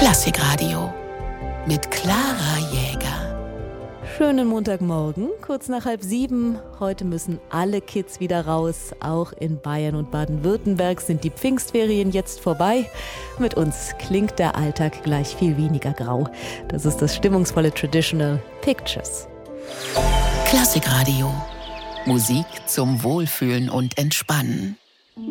Klassikradio mit Clara Jäger. Schönen Montagmorgen, kurz nach 6:30. Heute müssen alle Kids wieder raus. Auch in Bayern und Baden-Württemberg sind die Pfingstferien jetzt vorbei. Mit uns klingt der Alltag gleich viel weniger grau. Das ist das stimmungsvolle Traditional Pictures. Klassikradio. Musik zum Wohlfühlen und Entspannen.